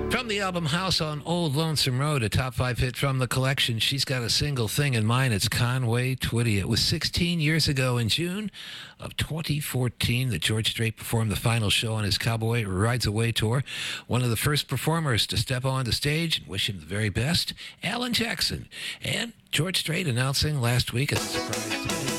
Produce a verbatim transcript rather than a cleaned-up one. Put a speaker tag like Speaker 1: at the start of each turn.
Speaker 1: From the album House on Old Lonesome Road, a top five hit from the collection, she's got a single thing in mind. It's Conway Twitty. It was sixteen years ago in June of twenty fourteen that George Strait performed the final show on his Cowboy Rides Away tour. One of the first performers to step on the stage and wish him the very best, Alan Jackson. And George Strait announcing last week as a surprise to me